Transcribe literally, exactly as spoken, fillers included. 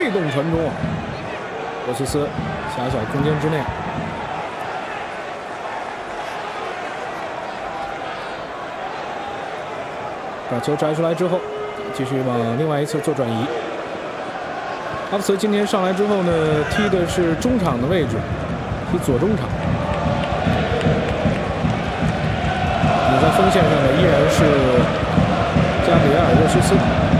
被动传中，罗斯斯狭小空间之内，把球摘出来之后，继续往另外一侧做转移。哈弗茨今天上来之后呢，踢的是中场的位置，踢左中场。你在锋线上的依然是加比埃尔·热苏斯。